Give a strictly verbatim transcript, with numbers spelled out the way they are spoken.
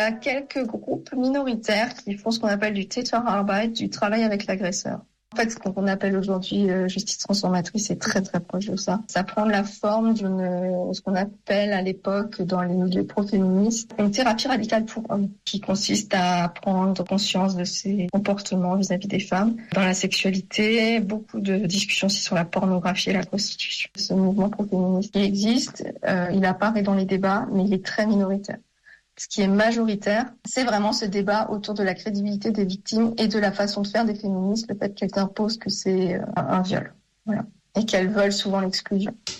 a quelques groupes minoritaires qui font ce qu'on appelle du Täterarbeit, du travail avec l'agresseur. En fait, ce qu'on appelle aujourd'hui euh, justice transformatrice est très très proche de ça. Ça prend la forme d'une, euh, ce qu'on appelle à l'époque dans les milieux pro-féministes, une thérapie radicale pour hommes, qui consiste à prendre conscience de ses comportements vis-à-vis des femmes. Dans la sexualité, beaucoup de discussions aussi sur la pornographie et la prostitution. Ce mouvement pro-féministe, il existe, euh, il apparaît dans les débats, mais il est très minoritaire. Ce qui est majoritaire, c'est vraiment ce débat autour de la crédibilité des victimes et de la façon de faire des féministes, le fait qu'elles imposent que c'est un, un viol, voilà, et qu'elles veulent souvent l'exclusion.